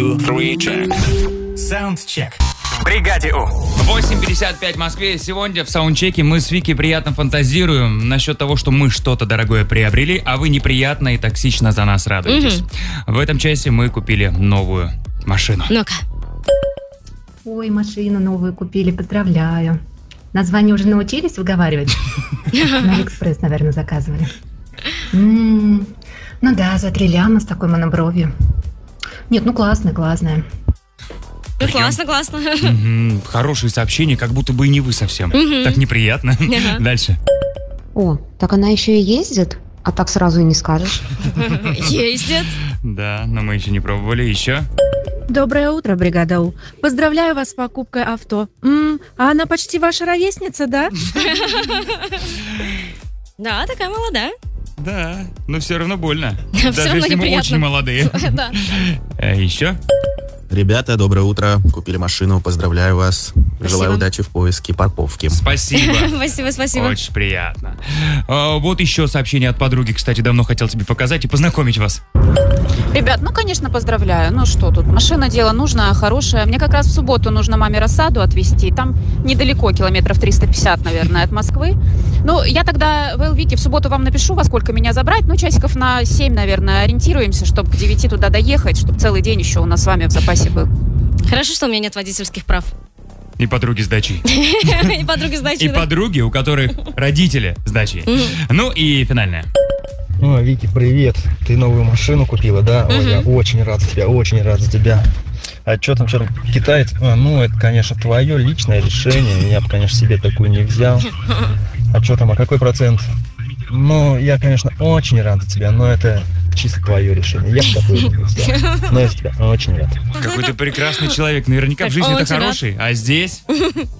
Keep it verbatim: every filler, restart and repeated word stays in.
two, three, check. Саундчек. В бригаде У. восемь пятьдесят пять в Москве. Сегодня в саундчеке мы с Вики приятно фантазируем насчет того, что мы что-то дорогое приобрели, а вы неприятно и токсично за нас радуетесь. Угу. В этом часе мы купили новую машину. Ну-ка. Ой, машину новую купили, поздравляю. Название уже научились выговаривать? На Алиэкспресс, наверное, заказывали. Ну да, за три ляма с такой монобровью. Нет, ну классная, классная. Ну, классно, классно. Угу. Хорошие сообщения, как будто бы и не вы совсем. Угу. Так неприятно. Ага. Дальше. О, так она еще и ездит? А так сразу и не скажешь. Ездит. Да, но мы еще не пробовали. Еще? Доброе утро, бригада У. Поздравляю вас с покупкой авто. М-м, а она почти ваша ровесница, да? Да, такая молодая. Да, но все равно больно. Все Даже равно если мы неприятно. очень молодые. Да. Еще? Ребята, доброе утро. Купили машину, поздравляю вас. Спасибо. Желаю удачи в поиске парковки. Спасибо. Спасибо, спасибо. Очень приятно. А, вот еще сообщение от подруги, кстати, давно хотел тебе показать и познакомить вас. Ребят, ну, конечно, поздравляю. Ну, что тут, машина дело нужное, хорошее. Мне как раз в субботу нужно маме рассаду отвезти. Там недалеко, километров триста пятьдесят, наверное, от Москвы. Ну, я тогда в Элвике в субботу вам напишу, во сколько меня забрать. Ну, часиков на семь, наверное, ориентируемся, чтобы к девяти туда доехать, чтобы целый день еще у нас с вами в запасе был. Хорошо, что у меня нет водительских прав. И подруги с дачей. И подруги с дачей. И подруги, у которых родители с дачей. Ну и финальное. О, Вики, привет. Ты новую машину купила, да? Ой, я очень рад за тебя, очень рад за тебя. А что там, что там, китаец? А, ну, это, конечно, твое личное решение. Я бы, конечно, себе такую не взял. А что там, а какой процент? Ну, я, конечно, очень рад за тебя, но это чисто твое решение. Я бы такую не взял. Но я за тебя очень рад. Какой ты прекрасный человек. Наверняка в жизни-то хороший. А здесь...